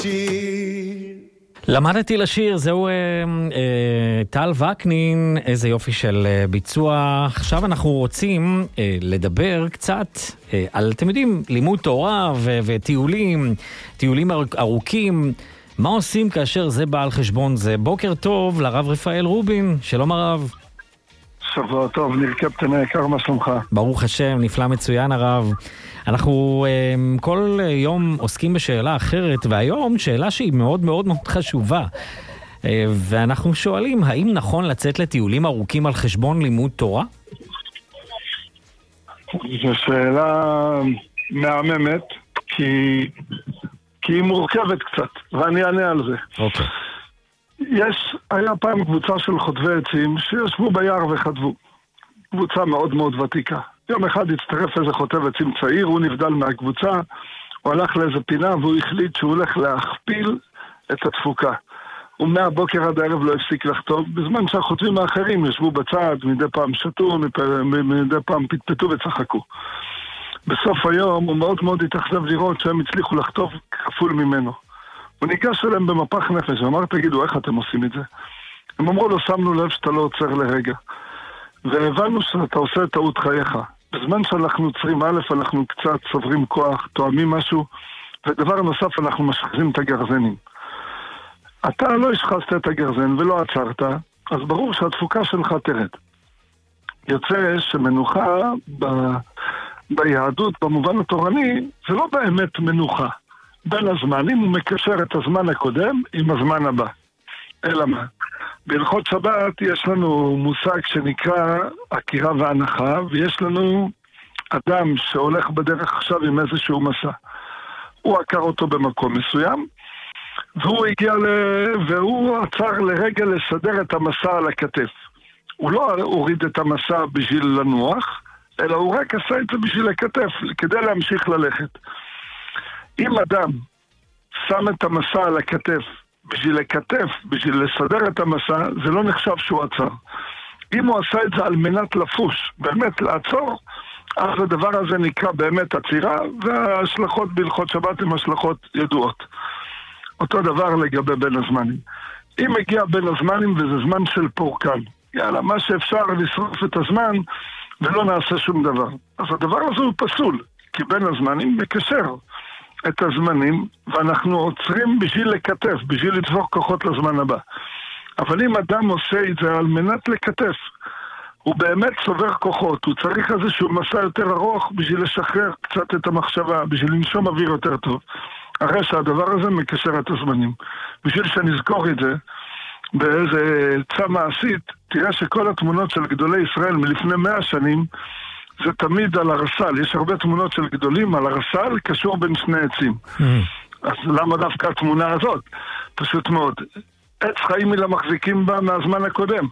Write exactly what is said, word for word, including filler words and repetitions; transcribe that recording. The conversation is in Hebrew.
למדתי לשיר, זהו אה, אה, טל וקנין, איזה יופי של אה, ביצוע. עכשיו אנחנו רוצים אה, לדבר קצת אה, על, אתם יודעים, לימוד תורה ו- וטיולים, טיולים אר- ארוכים. מה עושים כאשר זה בא על חשבון זה? בוקר טוב לרב רפאל רובין, שלום הרב. שבוע טוב, ניר קפטן היקר, מה שלומך? ברוך השם, נפלא מצוין הרב. אנחנו um, כל יום עוסקים בשאלה אחרת, והיום שאלה שהיא מאוד מאוד מאוד חשובה. Uh, ואנחנו שואלים, האם נכון לצאת לטיולים ארוכים על חשבון לימוד תורה? זו שאלה מהממת, כי, כי היא מורכבת קצת, ואני אענה על זה. אוקיי. יש, היה פעם קבוצה של חוטבי עצים שישבו ביער וכתבו. קבוצה מאוד מאוד ותיקה. יום אחד הצטרף איזה חוטב עצים צעיר, הוא נבדל מהקבוצה, הוא הלך לאיזה פינה והוא החליט שהוא הולך להכפיל את התפוקה. ומהבוקר עד הערב לא הפסיק לכתוב, בזמן שהחוטבים האחרים ישבו בצד, מדי פעם שתו, מדי פעם פטפטו וצחקו. בסוף היום הוא מאוד מאוד התאכזב לראות שהם הצליחו לכתוב כפול ממנו. הוא ניגש אליהם במפח נפש, ואמר, תגידו, איך אתם עושים את זה? הם אמרו לו, שמנו לב שאתה לא עוצר לרגע. והבנו שאתה עושה את טעות חייך. בזמן שאנחנו עוצרים א', אנחנו קצת צוברים כוח, תואמים משהו, ודבר נוסף, אנחנו משחזים את הגרזנים. אתה לא השחזת את הגרזן ולא עצרת, אז ברור שהתפוקה שלך תרד. יוצא שמנוחה ב... ביהדות, במובן התורני, זה לא באמת מנוחה. בין הזמנים הוא מקשר את הזמן הקודם עם הזמן הבא. אלא מה? בהלכות שבת יש לנו מושג שנקרא עקירה והנחה, ויש לנו אדם שהולך בדרך עכשיו עם איזשהו מסע. הוא עקר אותו במקום מסוים, והוא הגיע ל... והוא עצר לרגע לסדר את המסע על הכתף. הוא לא הוריד את המסע בשביל לנוח, אלא הוא רק עשה את זה בשביל הכתף, כדי להמשיך ללכת. אם אדם שם את המסע על הכתף בשביל לכתף, בשביל לסדר את המסע, זה לא נחשב שהוא עצר. אם הוא עשה את זה על מנת לפוש, באמת לעצור, אז הדבר הזה נקרא באמת עצירה, וההשלכות בהלכות שבת הן השלכות ידועות. אותו דבר לגבי בין הזמנים. אם מגיע בין הזמנים וזה זמן של פורקן, יאללה, מה שאפשר לשרוף את הזמן ולא נעשה שום דבר. אז הדבר הזה הוא פסול, כי בין הזמנים מקשר את הזמנים, ואנחנו עוצרים בשביל לכתף, בשביל לצבור כוחות לזמן הבא. אבל אם אדם עושה את זה על מנת לכתף, הוא באמת צובר כוחות, הוא צריך איזשהו מסע יותר ארוך בשביל לשחרר קצת את המחשבה, בשביל לנשום אוויר יותר טוב. הרי שהדבר הזה מקשר את הזמנים. בשביל שנזכור את זה, באיזה צע מעשית, תראה שכל התמונות של גדולי ישראל מלפני מאה שנים, זה תמיד על הרסל. יש הרבה תמונות של גדולים על הרסל, קשור בין שני עצים. Mm. אז למה דווקא התמונה הזאת? פשוט מאוד. עץ חיים אלא מחזיקים בה מהזמן הקודם.